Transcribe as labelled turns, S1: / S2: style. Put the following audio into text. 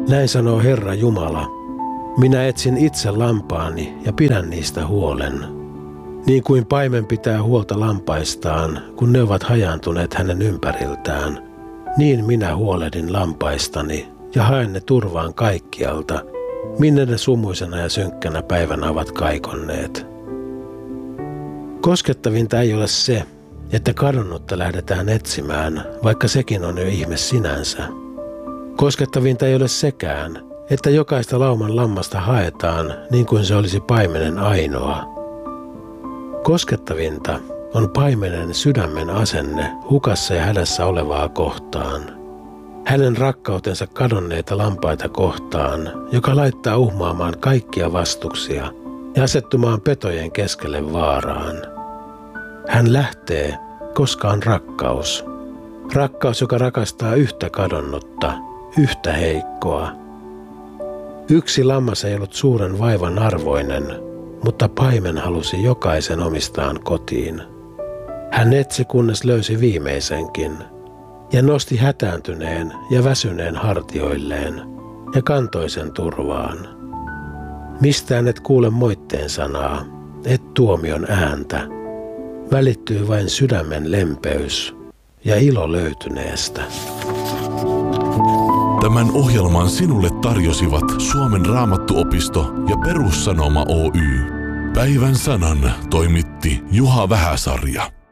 S1: Näin sanoo Herra Jumala. Minä etsin itse lampaani ja pidän niistä huolen. Niin kuin paimen pitää huolta lampaistaan, kun ne ovat hajaantuneet hänen ympäriltään, niin minä huolehdin lampaistani ja haen ne turvaan kaikkialta, minne ne sumuisena ja synkkänä päivänä ovat kaikonneet. Koskettavinta ei ole se, että kadonnutta lähdetään etsimään, vaikka sekin on jo ihme sinänsä. Koskettavinta ei ole sekään, että jokaista lauman lammasta haetaan niin kuin se olisi paimenen ainoa. Koskettavinta on paimenen sydämen asenne hukassa ja hädässä olevaa kohtaan. Hänen rakkautensa kadonneita lampaita kohtaan, joka laittaa uhmaamaan kaikkia vastuksia ja asettumaan petojen keskelle vaaraan. Hän lähtee, koska on rakkaus. Rakkaus, joka rakastaa yhtä kadonnutta, yhtä heikkoa. Yksi lammas ei ollut suuren vaivan arvoinen, mutta paimen halusi jokaisen omistaan kotiin. Hän etsi, kunnes löysi viimeisenkin, ja nosti hätääntyneen ja väsyneen hartioilleen, ja kantoi sen turvaan. Mistään et kuule moitteen sanaa, et tuomion ääntä. Välittyy vain sydämen lempeys ja ilo löytyneestä.
S2: Tämän ohjelman sinulle tarjosivat Suomen Raamattuopisto ja Perussanoma Oy. Päivän sanan toimitti Juha Vähäsarja.